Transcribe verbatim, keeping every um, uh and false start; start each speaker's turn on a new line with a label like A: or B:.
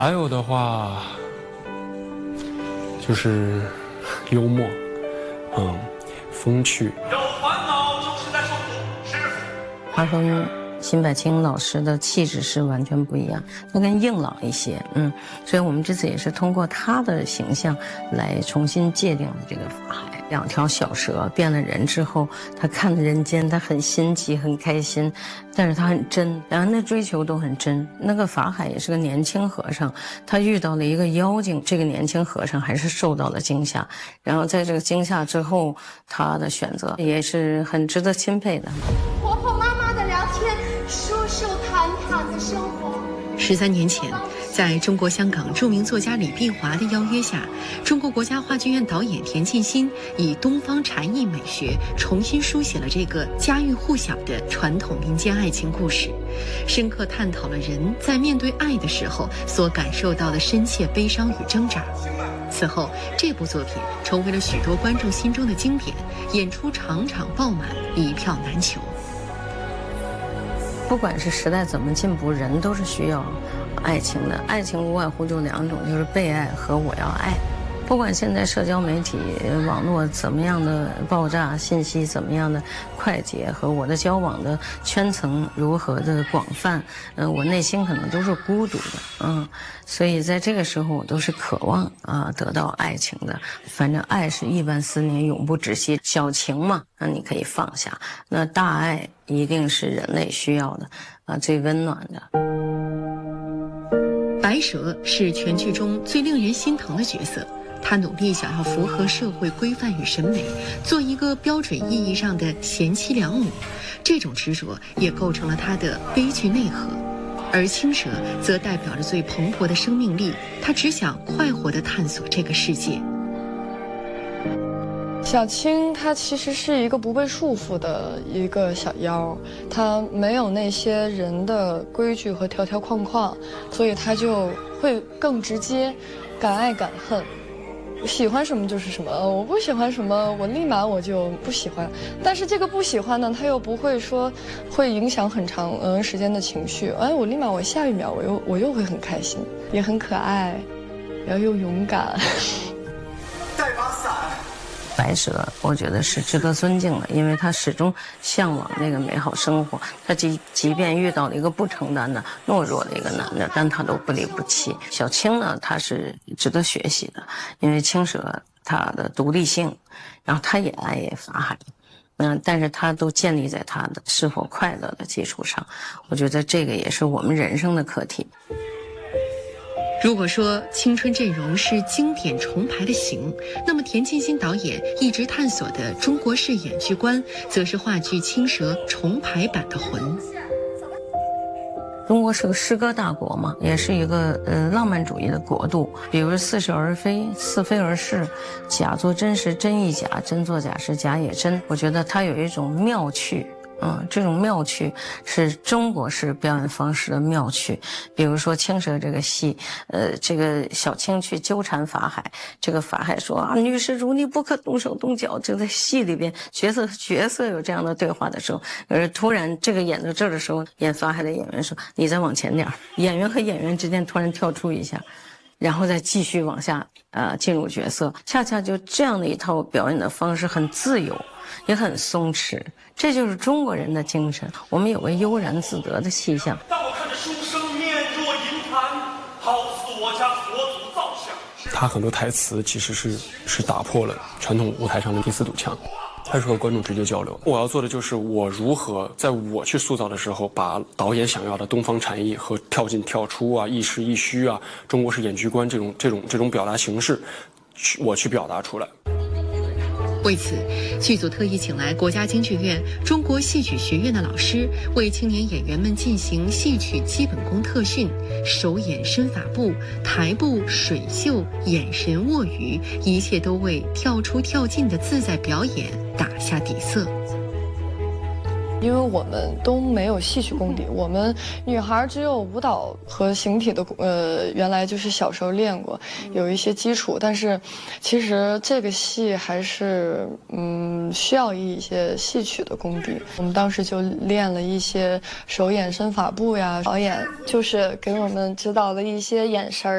A: 还有的话，就是幽默，嗯，风趣。
B: 有烦恼就是在受苦，师傅。
C: 他跟辛柏青老师的气质是完全不一样，他更硬朗一些，嗯，所以我们这次也是通过他的形象来重新界定了这个法海。两条小蛇变了人之后，他看着人间，他很新奇，很开心，但是他很真，两人的追求都很真。那个法海也是个年轻和尚，他遇到了一个妖精，这个年轻和尚还是受到了惊吓，然后在这个惊吓之后，他的选择也是很值得钦佩的。
D: 婆婆妈妈的聊天，舒舒坦坦的生活。
E: 十三年前，在中国香港著名作家李碧华的邀约下，中国国家话剧院导演田沁鑫以东方禅意美学重新书写了这个家喻户晓的传统民间爱情故事，深刻探讨了人在面对爱的时候所感受到的深切悲伤与挣扎。此后，这部作品成为了许多观众心中的经典，演出场场爆满，一票难求。
C: 不管是时代怎么进步，人都是需要爱情的。爱情无外乎就两种，就是被爱和我要爱。不管现在社交媒体网络怎么样的爆炸，信息怎么样的快捷，和我的交往的圈层如何的广泛，嗯、呃，我内心可能都是孤独的，嗯，所以在这个时候我都是渴望啊得到爱情的。反正爱是亿万思念，永不止息。小情嘛，那你可以放下；那大爱一定是人类需要的，啊，最温暖的。
E: 白蛇是全剧中最令人心疼的角色。他努力想要符合社会规范与审美，做一个标准意义上的贤妻良母，这种执着也构成了他的悲剧内核。而青蛇则代表着最蓬勃的生命力，他只想快活地探索这个世界。
F: 小青她其实是一个不被束缚的一个小妖，她没有那些人的规矩和条条框框，所以她就会更直接，敢爱敢恨。喜欢什么就是什么，我不喜欢什么，我立马我就不喜欢。但是这个不喜欢呢，他又不会说会影响很长嗯时间的情绪。哎，我立马我下一秒我又我又会很开心，也很可爱，然后又勇敢。
B: 带把伞。
C: 白蛇，我觉得是值得尊敬的，因为他始终向往那个美好生活。他即即便遇到了一个不承担的、懦弱的一个男的，但他都不离不弃。小青呢，他是值得学习的，因为青蛇他的独立性，然后他也爱法海，嗯，但是他都建立在他的是否快乐的基础上。我觉得这个也是我们人生的课题。
E: 如果说青春阵容是经典重排的形，那么田沁鑫导演一直探索的中国式演剧观，则是话剧《青蛇》重排版的魂。
C: 中国是个诗歌大国嘛，也是一个呃浪漫主义的国度。比如似是而非，似非而是，假作真时真亦假，真作假时假也真。我觉得它有一种妙趣。嗯，这种妙趣是中国式表演方式的妙趣。比如说青蛇这个戏，呃，这个小青去纠缠法海，这个法海说啊，女施主你不可动手动脚。就在戏里边，角色和角色有这样的对话的时候，而突然这个演到这儿的时候，演法海的演员说你再往前点，演员和演员之间突然跳出一下，然后再继续往下呃进入角色，恰恰就这样的一套表演的方式很自由，也很松弛，这就是中国人的精神。我们有个悠然自得的气象。
B: 当我看着书生面若银盘，好似我家佛祖造像。
A: 他很多台词其实是是打破了传统舞台上的第四堵墙，他是和观众直接交流。我要做的就是我如何在我去塑造的时候，把导演想要的东方禅意和跳进跳出啊、亦实亦虚啊、中国式演剧观这种这种这种表达形式，我去表达出来。
E: 为此，剧组特意请来国家京剧院中国戏曲学院的老师，为青年演员们进行戏曲基本功特训，手眼身法步、台步、水袖、眼神握语，一切都为跳出跳进的自在表演打下底色。
F: 因为我们都没有戏曲功底，我们女孩只有舞蹈和形体的，呃，原来就是小时候练过，有一些基础，但是其实这个戏还是嗯需要一些戏曲的功底。我们当时就练了一些手眼身法步呀，导演就是给我们指导了一些眼神儿。